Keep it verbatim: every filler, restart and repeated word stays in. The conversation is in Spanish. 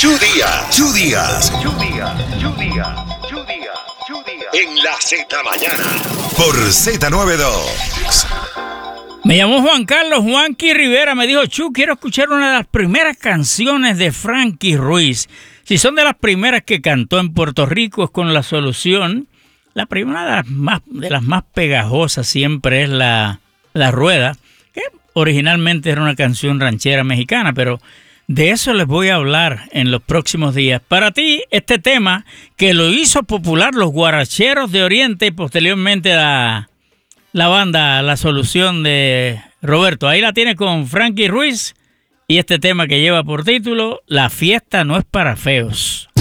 Chu Díaz, Chu Díaz, Chu Díaz, Chu Díaz, Chu Díaz, Chu Díaz. En la Z Mañana. Por Z noventa y dos. Me llamó Juan Carlos Juanqui Rivera, me dijo, Chu, quiero escuchar una de las primeras canciones de Frankie Ruiz. Si son de las primeras que cantó en Puerto Rico es con La Solución. La primera de las más, de las más pegajosas siempre es la, la Rueda, que originalmente era una canción ranchera mexicana, pero de eso les voy a hablar en los próximos días. Para ti, este tema que lo hizo popular los Guaracheros de Oriente y posteriormente la... La banda La Solución de Roberto. Ahí la tiene con Frankie Ruiz y este tema que lleva por título La fiesta no es para feos.